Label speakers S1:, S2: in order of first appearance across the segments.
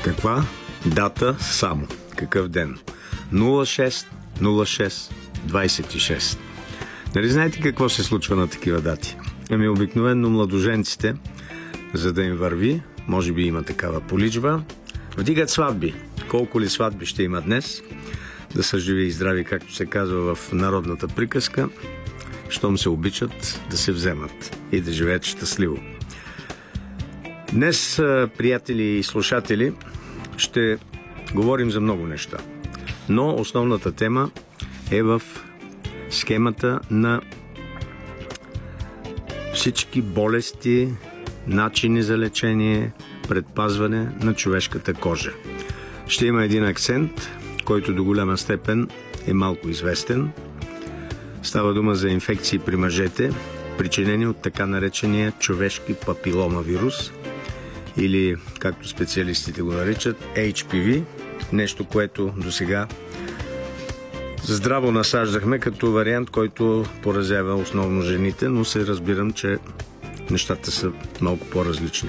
S1: Каква дата само? Какъв ден? 06-06-26. Нали знаете какво се случва на такива дати? Ами обикновено младоженците, за да им върви, може би има такава поличба, вдигат сватби. Колко ли сватби ще има днес? Да са живи и здрави, както се казва в народната приказка, щом се обичат, да се вземат и да живеят щастливо. Днес, приятели и слушатели, ще говорим за много неща. Но основната тема е в схемата на всички болести, начини за лечение, предпазване на човешката кожа. Ще има един акцент, който до голяма степен е малко известен. Става дума за инфекции при мъжете, причинени от така наречения човешки папиломавирус, или, както специалистите го наричат, HPV, нещо, което досега здраво насаждахме като вариант, който поразява основно жените, но се разбирам, че нещата са малко по-различни.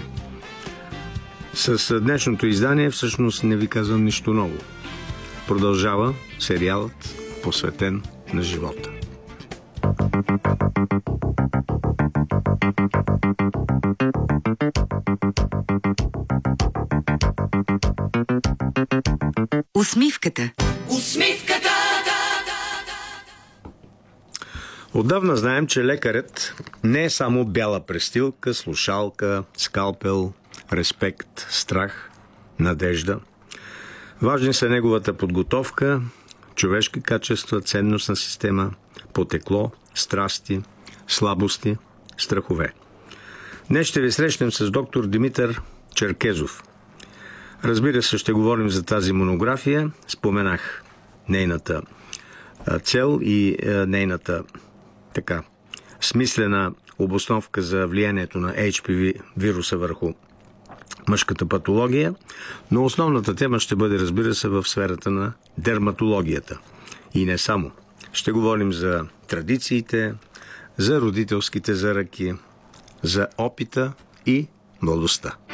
S1: С днешното издание всъщност не ви казвам нищо ново. Продължава сериалът, посветен на живота.
S2: Усмивката.
S1: Отдавна знаем, че лекарят не е само бяла престилка, слушалка, скалпел, респект, страх, надежда. Важни са неговата подготовка, човешки качества, ценностна система, потекло, страсти, слабости, страхове. Днес ще ви срещнем с доктор Димитър Черкезов. Разбира се, ще говорим за тази монография. Споменах нейната цел и нейната смислена обосновка за влиянието на HPV вируса върху мъжката патология, но основната тема ще бъде, разбира се, в сферата на дерматологията. И не само. Ще говорим за традициите, за родителските заръки, за опита и младостта.